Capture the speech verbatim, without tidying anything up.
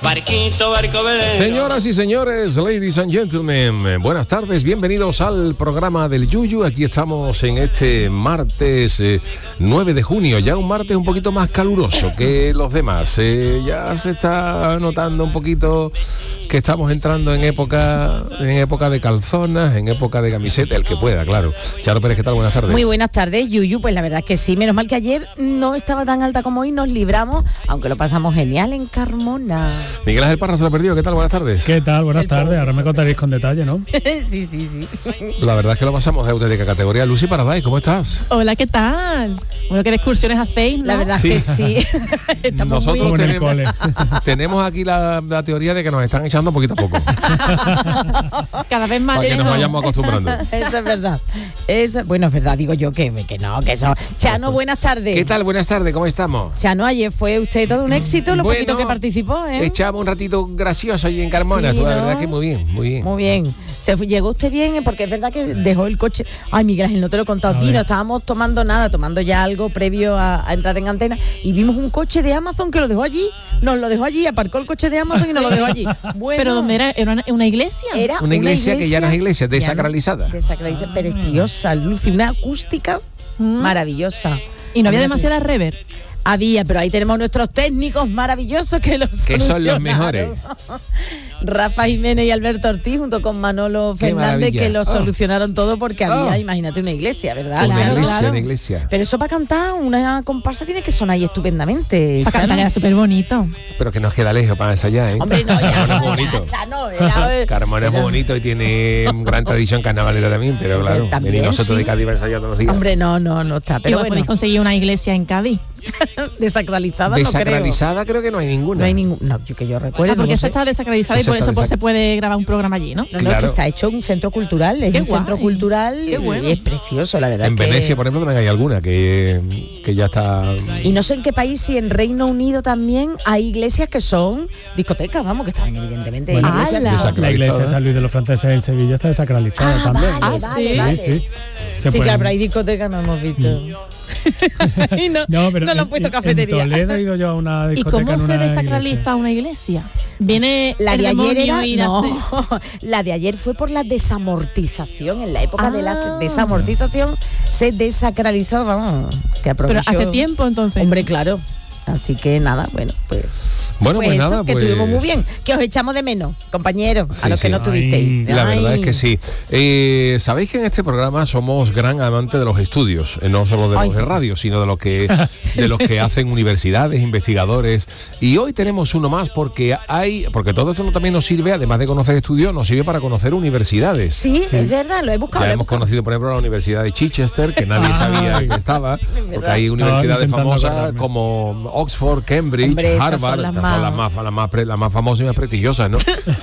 Barquito, barco velero. Señoras y señores, ladies and gentlemen, buenas tardes, bienvenidos al programa del Yuyu. Aquí estamos en este martes eh, nueve de junio, ya un martes un poquito más caluroso que los demás. Eh, ya se está notando un poquito que estamos entrando en época en época de calzonas, en época de camiseta, el que pueda, claro. Charo Pérez, ¿qué tal? Buenas tardes. Muy buenas tardes, Yuyu. Pues la verdad es que sí, menos mal que ayer no estaba tan alta como hoy, nos libramos, aunque lo pasamos genial en Carmona. Miguel Ángel Parra se lo ha perdido, ¿qué tal? Buenas tardes. ¿Qué tal? Buenas El tardes, pobre, ahora me sí. contaréis con detalle, ¿no? Sí, sí, sí. La verdad es que lo pasamos de auténtica categoría. Lucy Paradise, ¿cómo estás? Hola, ¿qué tal? Bueno, ¿qué excursiones hacéis, no? La verdad Sí. es que sí. Estamos Nosotros muy... en el tenemos, cole. tenemos aquí la, la teoría de que nos están echando poquito a poco, Cada vez más para que nos eso. vayamos acostumbrando. Eso es verdad. Eso, bueno, es verdad, digo yo que, que no, que eso. Chano, buenas tardes. ¿Qué tal? Buenas tardes, ¿cómo estamos? Chano, ayer fue usted todo un éxito, lo Bueno, poquito que participó, ¿eh? Echamos un ratito gracioso allí en Carmona, Sí, tú, la ¿no? verdad que muy bien, muy bien. Muy bien. Se fue- llegó usted bien, ¿eh? Porque es verdad que dejó el coche. Ay, Miguel Ángel, no te lo he contado A aquí. ver. No estábamos tomando nada, tomando ya algo previo a, a entrar en antena. Y vimos un coche de Amazon que lo dejó allí. Nos lo dejó allí, aparcó el coche de Amazon y nos lo dejó allí. Bueno, ¿Pero dónde era? ¿Era una, una iglesia? Era Una iglesia que ya no es iglesia, ya no- desacralizada. Desacralizada, preciosa, Lucy, una acústica maravillosa. Y no había demasiada rever. Había, pero ahí tenemos nuestros técnicos maravillosos que los Que son los solucionaron. mejores. Rafa Jiménez y Alberto Ortiz junto con Manolo Qué Fernández maravilla. que lo Oh. solucionaron todo porque había, Oh. imagínate, una iglesia, ¿verdad? Una Claro, iglesia, claro. una iglesia. Pero eso para cantar, una comparsa tiene que sonar ahí estupendamente. Para cantar Chano. era súper bonito. Pero que nos queda lejos para ensayar, ¿eh? Hombre, no, ya, Carmona es muy ya, bonito. Chano, era- Carmona es muy era- bonito y tiene gran tradición carnavalera también, pero claro, También, venimos nosotros sí. de Cádiz a ensayar todos los días. Hombre, no, no, no está. Pero Igual bueno, podéis conseguir una iglesia en Cádiz. desacralizada Desacralizada creo que no hay no creo. ninguna. No hay ningún, no, yo que yo recuerdo. Ah, porque no eso sé. está desacralizado y Eso por está eso pues, desac- se puede grabar un programa allí, ¿no? No, no, Claro. es que está hecho un centro cultural, es Qué un centro guay. cultural Qué bueno. y es precioso, la verdad. En es que- Venecia, por ejemplo, también hay alguna que, que ya está. Y no sé en qué país, si en Reino Unido también hay iglesias que son discotecas, vamos, que están evidentemente Bueno, iglesias ¡Hala! que- Desacralizada. La iglesia de San Luis de los Franceses en Sevilla está desacralizada Ah, también. vale, Ah, vale, sí. vale. Sí, sí. Se Sí, pueden- claro, pero hay discotecas, no hemos visto. y no, No, pero no lo han en- puesto en- cafetería. En Toledo he ido yo a una ¿Y discoteca cómo en se una desacraliza iglesia. una iglesia? Viene La el de ayer demonio era, y la no, se- la de ayer fue por la desamortización. En la época de la Ah. desamortización se desacralizó, vamos, se Pero aprovechó. hace tiempo entonces. Hombre, claro. Así que nada, bueno, pues, Bueno, pues pues, eso, nada, que pues. estuvimos muy bien. Que os echamos de menos, compañeros, Sí, a los sí. que no Ay, tuvisteis. La Ay. verdad es que sí. Eh, Sabéis que en este programa somos gran amantes de los estudios, eh, no solo de Ay. los de radio, sino de los que de los que hacen universidades, investigadores. Y hoy tenemos uno más porque hay, porque todo esto también nos sirve, además de conocer estudios, nos sirve para conocer universidades. Sí, es verdad, lo he buscado. Ya lo he hemos buscado. conocido, por ejemplo, la Universidad de Chichester, que nadie Ah, sabía sí. que estaba, porque verdad. hay universidades intentando famosas acordarme. como Oxford, Cambridge, Hombre, esas Harvard, son las estas más- son las más, las más, pre- las más famosas y más prestigiosas, ¿no?